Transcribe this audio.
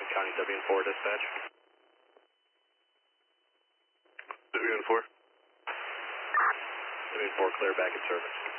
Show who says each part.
Speaker 1: County WN4 dispatch.
Speaker 2: WN4.
Speaker 1: WN4 clear back in service.